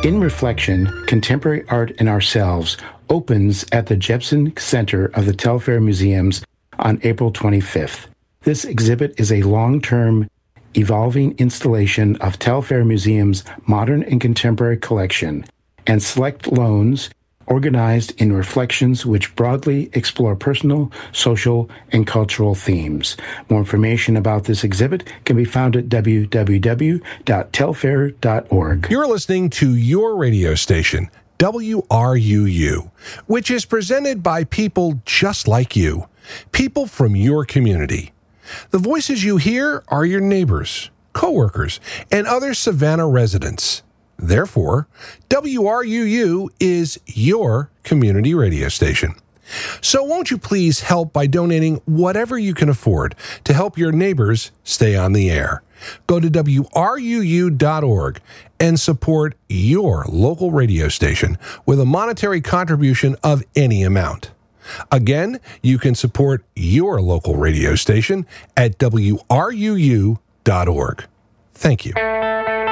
In Reflection, Contemporary Art and Ourselves opens at the Jepson Center of the Telfair Museums on April 25th. This exhibit is a long-term, evolving installation of Telfair Museum's modern and contemporary collection and select loans organized in reflections which broadly explore personal, social, and cultural themes. More information about this exhibit can be found at www.telfair.org. You're listening to your radio station, WRUU, which is presented by people just like you, people from your community. The voices you hear are your neighbors, coworkers, and other Savannah residents. Therefore, WRUU is your community radio station. So won't you please help by donating whatever you can afford to help your neighbors stay on the air? Go to WRUU.org and support your local radio station with a monetary contribution of any amount. Again, you can support your local radio station at WRUU.org. Thank you.